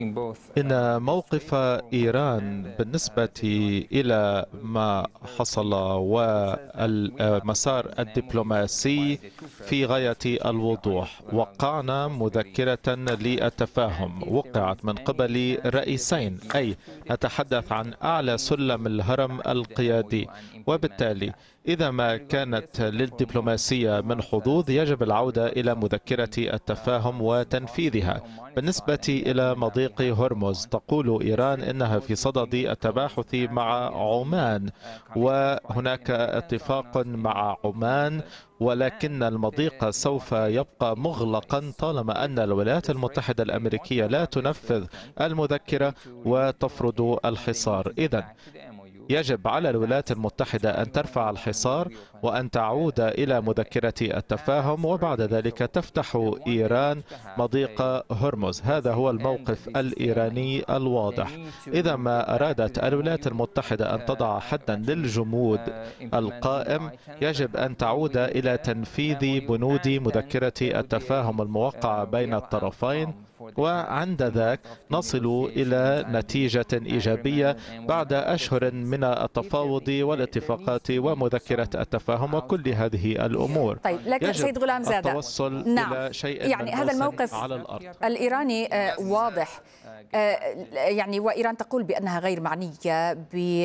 إن موقف إيران بالنسبة إلى ما حصل والمسار الدبلوماسي في غاية الوضوح. وقعنا مذكرة للتفاهم وقعت من قبل رئيسين، أي نتحدث عن أعلى سلم الهرم القيادي، وبالتالي إذا ما كانت للدبلوماسية من حظوظ يجب العودة إلى مذكرة التفاهم وتنفيذها. بالنسبة إلى مضيق هرمز، تقول إيران إنها في صدد التباحث مع عمان، وهناك اتفاق مع عمان، ولكن المضيق سوف يبقى مغلقا طالما أن الولايات المتحدة الأمريكية لا تنفذ المذكرة وتفرض الحصار. إذن يجب على الولايات المتحدة أن ترفع الحصار وأن تعود إلى مذكرة التفاهم، وبعد ذلك تفتح إيران مضيق هرمز. هذا هو الموقف الإيراني الواضح. إذا ما أرادت الولايات المتحدة أن تضع حدا للجمود القائم، يجب أن تعود إلى تنفيذ بنود مذكرة التفاهم الموقعة بين الطرفين، وعند ذاك نصل إلى نتيجة إيجابية بعد أشهر من التفاوض والاتفاقات ومذكرة التفاهم وكل هذه الأمور. طيب، لكن سيد غلام زادة، التوصل إلى شيء يعني هذا الموقف على الأرض الإيراني واضح، يعني وإيران تقول بأنها غير معنية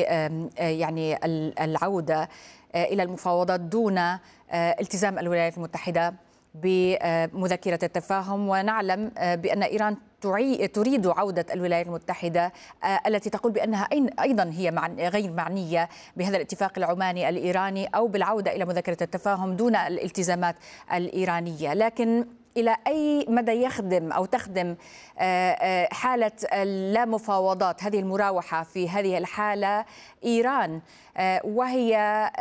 يعني العودة إلى المفاوضات دون التزام الولايات المتحدة بمذكرة التفاهم، ونعلم بأن إيران تريد عودة الولايات المتحدة التي تقول بأنها أيضا هي غير معنية بهذا الاتفاق العماني الإيراني أو بالعودة إلى مذكرة التفاهم دون الالتزامات الإيرانية. لكن إلى أي مدى يخدم أو تخدم حالة اللا مفاوضات، هذه المراوحة في هذه الحالة، إيران وهي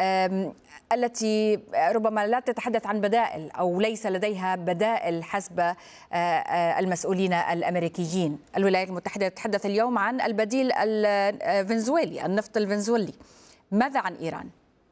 التي ربما لا تتحدث عن بدائل أو ليس لديها بدائل حسب المسؤولين الأمريكيين؟ الولايات المتحدة تتحدث اليوم عن البديل الفنزويلي، النفط الفنزويلي. ماذا عن إيران؟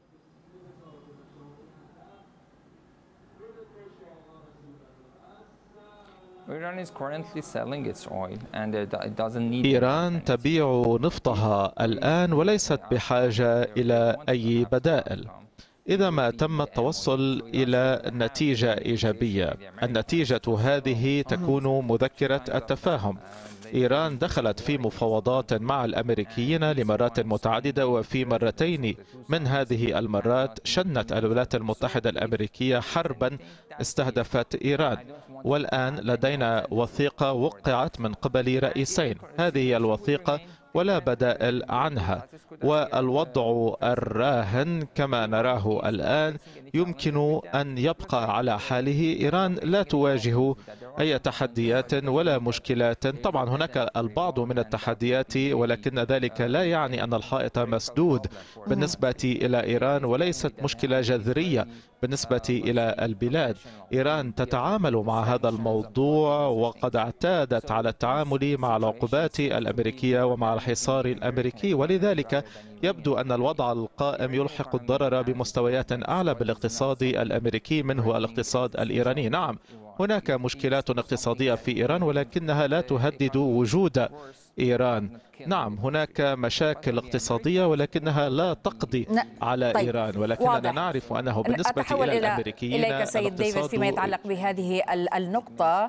إيران تبيع نفطها الآن وليست بحاجة إلى أي بدائل. إذا ما تم التوصل إلى نتيجة إيجابية، النتيجة هذه تكون مذكرة التفاهم. إيران دخلت في مفاوضات مع الأمريكيين لمرات متعددة، وفي مرتين من هذه المرات شنت الولايات المتحدة الأمريكية حربا استهدفت إيران، والآن لدينا وثيقة وقعت من قبل رئيسين. هذه الوثيقة ولا بدائل عنها، والوضع الراهن كما نراه الآن يمكن أن يبقى على حاله. إيران لا تواجه أي تحديات ولا مشكلات. طبعا هناك البعض من التحديات، ولكن ذلك لا يعني أن الحائط مسدود بالنسبة إلى إيران، وليست مشكلة جذرية بالنسبة إلى البلاد. إيران تتعامل مع هذا الموضوع وقد اعتادت على التعامل مع العقوبات الأمريكية ومع الحصار الأمريكي، ولذلك يبدو أن الوضع القائم يلحق الضرر بمستويات أعلى بالاقتصاد الأمريكي منه الاقتصاد الإيراني. نعم، هناك مشكلات اقتصادية في إيران، ولكنها لا تهدد وجود إيران. نعم، هناك مشاكل اقتصادية ولكنها لا تقضي على طيب، إيران، ولكننا نعرف أنه بالنسبة إلى الأمريكيين إليك سيد ديفيس فيما يتعلق بهذه النقطة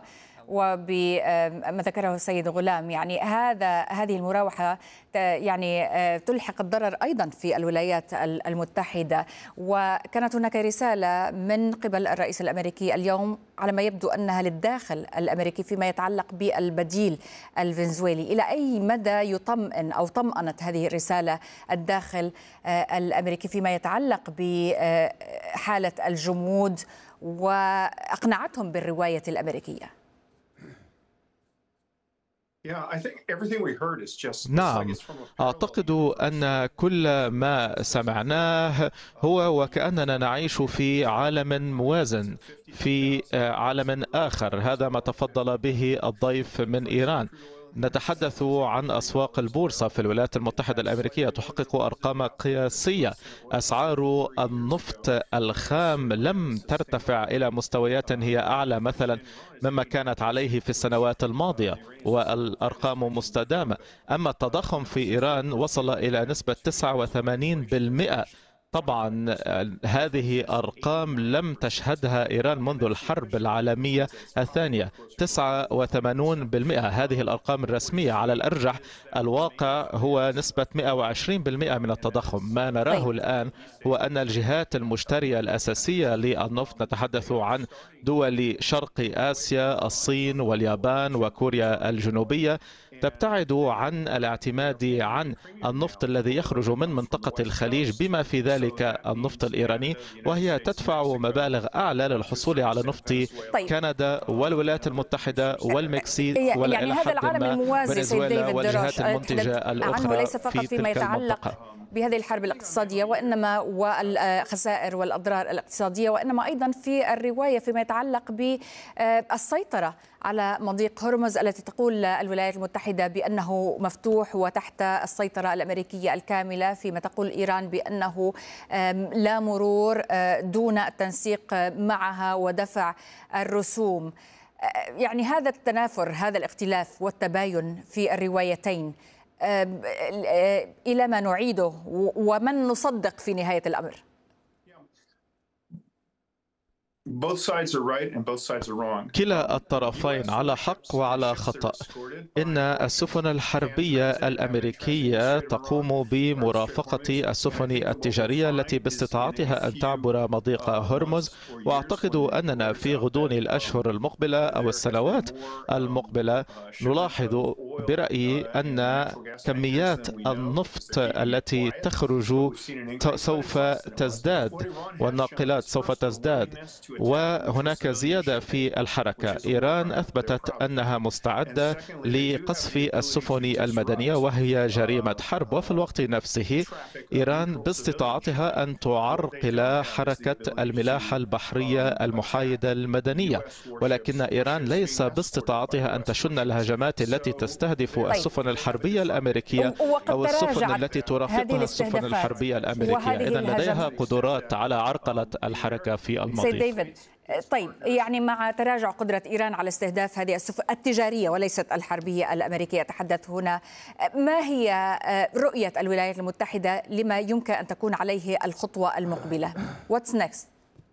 وبما ذكره السيد غلام. يعني هذه المراوحة يعني تلحق الضرر أيضا في الولايات المتحدة، وكانت هناك رسالة من قبل الرئيس الأمريكي اليوم على ما يبدو أنها للداخل الأمريكي فيما يتعلق بالبديل الفنزويلي. إلى أي مدى يطمئن أو طمأنت هذه الرسالة الداخل الأمريكي فيما يتعلق بحالة الجمود وأقنعتهم بالرواية الأمريكية؟ نعم، أعتقد أن كل ما سمعناه هو وكأننا نعيش في عالم موازن، في عالم آخر. هذا ما تفضل به الضيف من إيران. نتحدث عن أسواق البورصة في الولايات المتحدة الأمريكية تحقق أرقام قياسية. أسعار النفط الخام لم ترتفع إلى مستويات هي أعلى مثلا مما كانت عليه في السنوات الماضية، والأرقام مستدامة. أما التضخم في إيران وصل إلى نسبة 89%. طبعا هذه أرقام لم تشهدها إيران منذ الحرب العالمية الثانية. 89%، هذه الأرقام الرسمية. على الأرجح الواقع هو نسبة 120% من التضخم. ما نراه الآن هو أن الجهات المشترية الأساسية للنفط، نتحدث عن دول شرق آسيا، الصين واليابان وكوريا الجنوبية، تبتعد عن الاعتماد عن النفط الذي يخرج من منطقة الخليج بما في ذلك النفط الإيراني، وهي تدفع مبالغ أعلى للحصول على نفط كندا والولايات المتحدة والمكسيك يعني هذا العالم الموازي سيد ديفيد والجهات المنتجة الأخرى ليس فقط فيما يتعلق بهذه الحرب الاقتصادية وإنما والخسائر والأضرار الاقتصادية، وإنما أيضا في الرواية فيما يتعلق بالسيطرة على مضيق هرمز التي تقول الولايات المتحدة بأنه مفتوح وتحت السيطرة الأمريكية الكاملة، فيما تقول إيران بأنه لا مرور دون التنسيق معها ودفع الرسوم. يعني هذا التنافر، هذا الاختلاف والتباين في الروايتين، إلى ما نعيده ومن نصدق في نهاية الأمر؟ كلا الطرفين على حق وعلى خطأ. إن السفن الحربية الأمريكية تقوم بمرافقة السفن التجارية التي باستطاعتها أن تعبر مضيق هرمز، وأعتقد أننا في غضون الأشهر المقبلة أو السنوات المقبلة نلاحظ برأيي أن كميات النفط التي تخرج سوف تزداد والناقلات سوف تزداد، وهناك زيادة في الحركة. إيران أثبتت أنها مستعدة لقصف السفن المدنية وهي جريمة حرب، وفي الوقت نفسه إيران باستطاعتها أن تعرقل حركة الملاحة البحرية المحايدة المدنية، ولكن إيران ليس باستطاعتها أن تشن الهجمات التي تستهدف السفن الحربية الأمريكية أو السفن التي ترافقها السفن الحربية الأمريكية. إذن لديها قدرات على عرقلة الحركة في الماضي. طيب، يعني مع تراجع قدرة إيران على استهداف هذه السفن التجارية وليست الحربية الأمريكية، أتحدث هنا، ما هي رؤية الولايات المتحدة لما يمكن أن تكون عليه الخطوة المقبلة؟ What's next؟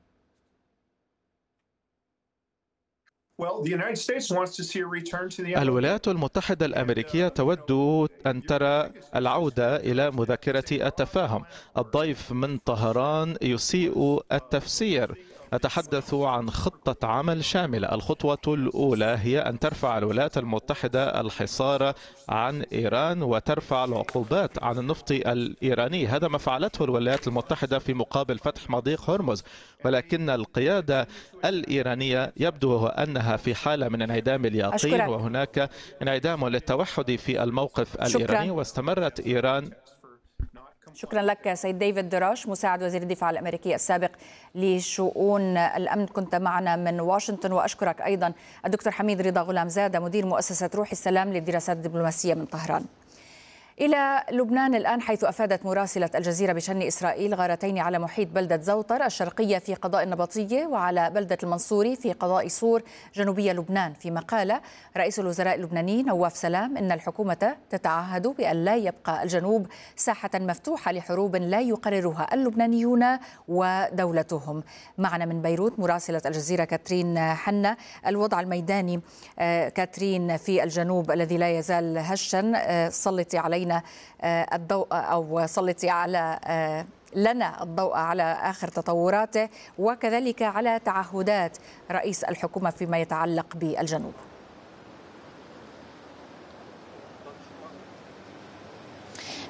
الولايات المتحدة الأمريكية تود أن ترى العودة إلى مذكرة التفاهم. الضيف من طهران يسيء التفسير. أتحدث عن خطة عمل شاملة. الخطوة الأولى هي أن ترفع الولايات المتحدة الحصار عن إيران وترفع العقوبات عن النفط الإيراني. هذا ما فعلته الولايات المتحدة في مقابل فتح مضيق هرمز، ولكن القيادة الإيرانية يبدو أنها في حالة من انعدام اليقين، وهناك انعدام للتوحد في الموقف الإيراني، واستمرت إيران. شكرا لك سيد ديفيد دراش، مساعد وزير الدفاع الأمريكي السابق لشؤون الأمن، كنت معنا من واشنطن. وأشكرك أيضا الدكتور حميد رضا غلامزادة، مدير مؤسسة روح السلام للدراسات الدبلوماسية من طهران. إلى لبنان الآن، حيث أفادت مراسلة الجزيرة بشأن إسرائيل غارتين على محيط بلدة زوطر الشرقية في قضاء النبطية وعلى بلدة المنصوري في قضاء صور جنوبية لبنان، فيما قال رئيس الوزراء اللبناني نواف سلام إن الحكومة تتعهد بأن لا يبقى الجنوب ساحة مفتوحة لحروب لا يقررها اللبنانيون ودولتهم. معنا من بيروت مراسلة الجزيرة كاترين حنا. الوضع الميداني كاترين في الجنوب الذي لا يزال هشا، سلطي علينا الضوء أو سلطي على لنا الضوء على آخر تطوراته، وكذلك على تعهدات رئيس الحكومة فيما يتعلق بالجنوب.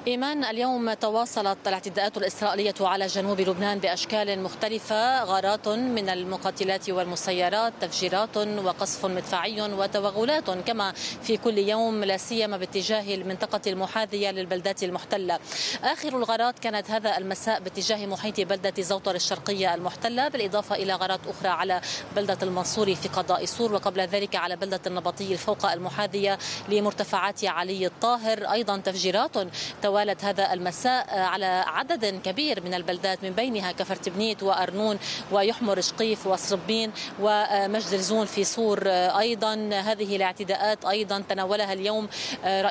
إيمان، اليوم تواصلت الاعتداءات الإسرائيلية على جنوب لبنان بأشكال مختلفة، غارات من المقاتلات والمسيرات، تفجيرات وقصف مدفعي وتوغلات كما في كل يوم، لا سيما باتجاه المنطقة المحاذية للبلدات المحتلة. آخر الغارات كانت هذا المساء باتجاه محيط بلدة زوطر الشرقية المحتلة، بالإضافة إلى غارات أخرى على بلدة المنصوري في قضاء سور، وقبل ذلك على بلدة النبطي الفوق المحاذية لمرتفعات علي الطاهر. أيضا تفجيرات توالت هذا المساء على عدد كبير من البلدات، من بينها كفرتبنيت وأرنون ويحمر شقيف وصربين ومجد الزون في صور. أيضا هذه الاعتداءات أيضا تناولها اليوم